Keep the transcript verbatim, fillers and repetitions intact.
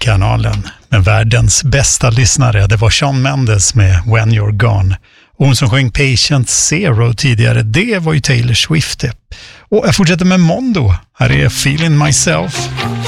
kanalen. Men världens bästa lyssnare, det var Shawn Mendes med When You're Gone. Och hon som sjöng Patient Zero tidigare, det var ju Taylor Swift. Och jag fortsätter med Mondo. Här är Feeling Myself.